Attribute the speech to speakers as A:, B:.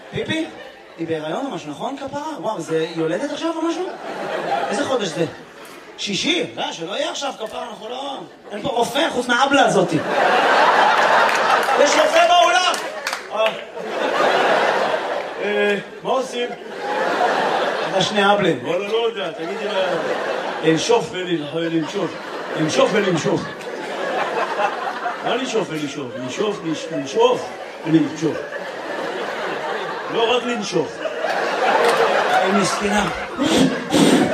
A: פיפי? היא בהיריון או משהו, נכון כפרה? וואו, היא יולדת עכשיו או משהו? איזה חודש זה? שישי? לא, שלא יהיה עכשיו כפרה, אנחנו לא... אין פה רופא חוץ מהאבלה הזאת. יש רופא באולם! מה עושים? אתה שני אבלים. וואלה, לא יודע, תגידי לה... לנשוף ולנשוף. לנשוף ולנשוף. מה לנשוף ולנשוף? לנשוף ולנשוף. לא רק לנשוף. היא מסכנה.